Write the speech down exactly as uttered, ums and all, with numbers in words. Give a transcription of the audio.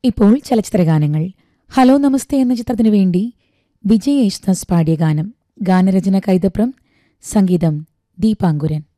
ഇപ്പോൾ ചലച്ചിത്ര ഗാനങ്ങൾ. ഹലോ നമസ്തേ എന്ന ചിത്രത്തിനു വേണ്ടി വിജയ് യേശുദാസ് പാടിയ ഗാനം. ഗാനരചന കൈതപ്രം, സംഗീതം ദീപാങ്കുരൻ.